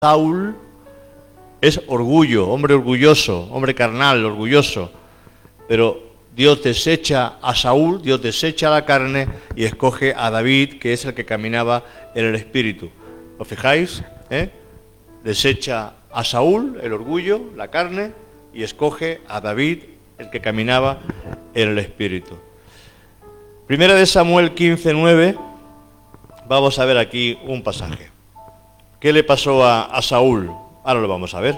Saúl es orgullo, hombre orgulloso, hombre carnal, orgulloso. Pero Dios desecha a Saúl, Dios desecha la carne y escoge a David, que es el que caminaba en el espíritu. ¿Os fijáis? Desecha a Saúl, el orgullo, la carne, y escoge a David, el que caminaba en el espíritu. Primera de Samuel 15:9, vamos a ver aquí un pasaje. ¿Qué le pasó a Saúl? Ahora lo vamos a ver.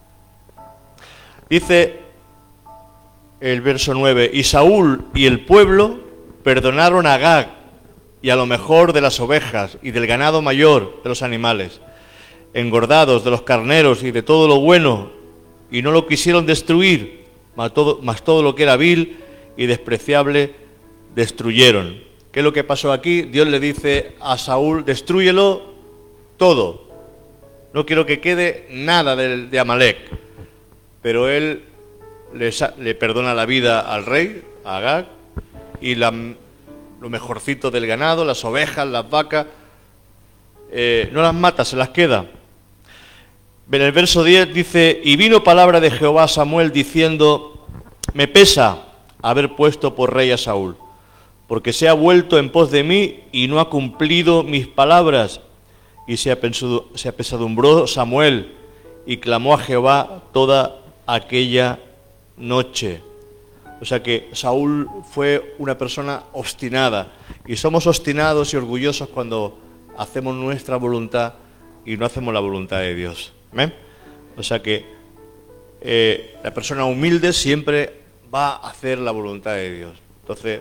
Dice el verso 9, y Saúl y el pueblo perdonaron a Agag y a lo mejor de las ovejas y del ganado mayor de los animales, engordados de los carneros y de todo lo bueno, y no lo quisieron destruir, mas todo lo que era vil y despreciable destruyeron. ¿Qué es lo que pasó aquí? Dios le dice a Saúl, destrúyelo todo. No quiero que quede nada de Amalek. Pero él le perdona la vida al rey, a Agag, y lo mejorcito del ganado, las ovejas, las vacas, no las mata, se las queda. En el verso 10 dice, y vino palabra de Jehová a Samuel diciendo, me pesa haber puesto por rey a Saúl, porque se ha vuelto en pos de mí y no ha cumplido mis palabras. Y se apesadumbró Samuel y clamó a Jehová toda aquella noche. O sea que Saúl fue una persona obstinada. Y somos obstinados y orgullosos cuando hacemos nuestra voluntad y no hacemos la voluntad de Dios. ¿Ven? O sea que la persona humilde siempre va a hacer la voluntad de Dios. Entonces,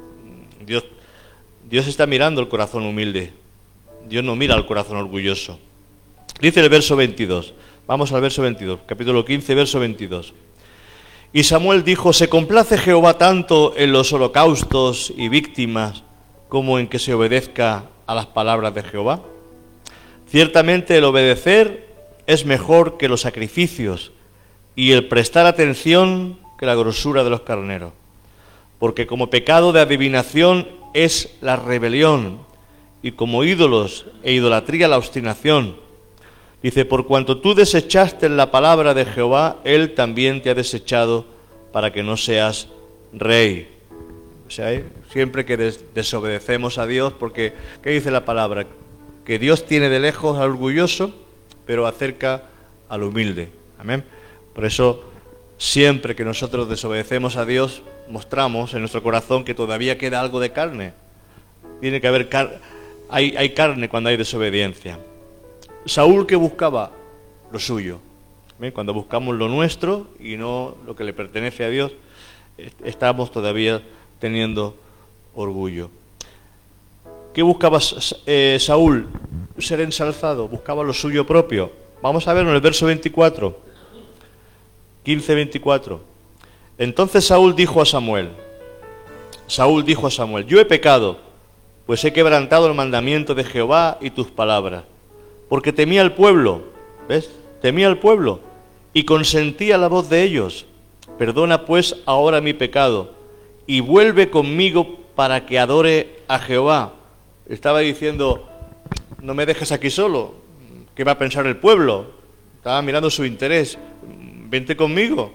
Dios está mirando el corazón humilde. Dios no mira al corazón orgulloso. Dice el verso 22. Vamos al verso 22, capítulo 15, verso 22. Y Samuel dijo, ¿se complace Jehová tanto en los holocaustos y víctimas como en que se obedezca a las palabras de Jehová? Ciertamente el obedecer es mejor que los sacrificios y el prestar atención que la grosura de los carneros. Porque como pecado de adivinación es la rebelión, y como ídolos e idolatría la obstinación. Dice, por cuanto tú desechaste la palabra de Jehová, Él también te ha desechado para que no seas rey. O sea, siempre que desobedecemos a Dios, porque, ¿qué dice la palabra? Que Dios tiene de lejos al orgulloso, pero acerca al humilde. Amén. Por eso, siempre que nosotros desobedecemos a Dios, mostramos en nuestro corazón que todavía queda algo de carne. Tiene que haber hay carne cuando hay desobediencia. Saúl, ¿qué buscaba? Lo suyo. ¿Ven? Cuando buscamos lo nuestro y no lo que le pertenece a Dios, estamos todavía teniendo orgullo. ¿Qué buscaba Saúl? Ser ensalzado, buscaba lo suyo propio. Vamos a ver en el verso 24, 15-24. Entonces Saúl dijo a Samuel, yo he pecado, pues he quebrantado el mandamiento de Jehová y tus palabras, porque temía al pueblo, ¿ves? Temía al pueblo y consentía la voz de ellos. Perdona pues ahora mi pecado y vuelve conmigo para que adore a Jehová. Estaba diciendo, no me dejes aquí solo, ¿qué va a pensar el pueblo? Estaba mirando su interés, vente conmigo,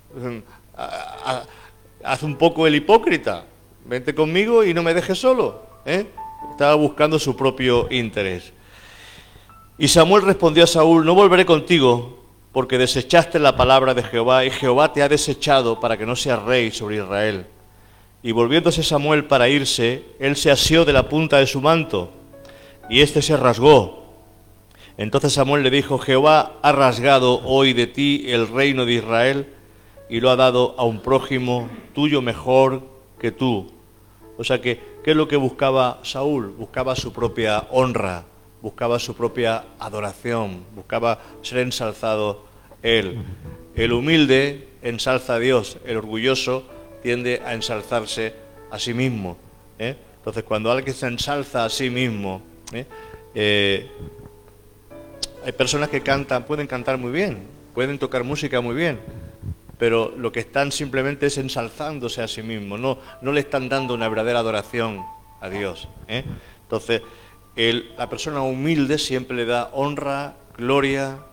haz un poco el hipócrita, vente conmigo y no me dejes solo. Estaba buscando su propio interés. Y Samuel respondió a Saúl, no volveré contigo, porque desechaste la palabra de Jehová, y Jehová te ha desechado para que no seas rey sobre Israel. Y volviéndose Samuel para irse, él se asió de la punta de su manto, y éste se rasgó. Entonces Samuel le dijo, Jehová ha rasgado hoy de ti el reino de Israel, y lo ha dado a un prójimo tuyo mejor que tú. O sea que, ¿qué es lo que buscaba Saúl? Buscaba su propia honra, buscaba su propia adoración, buscaba ser ensalzado él. El humilde ensalza a Dios, el orgulloso tiende a ensalzarse a sí mismo. Entonces, cuando alguien se ensalza a sí mismo, hay personas que pueden cantar muy bien, pueden tocar música muy bien, pero lo que están simplemente es ensalzándose a sí mismos, no le están dando una verdadera adoración a Dios. Entonces, la persona humilde siempre le da honra gloria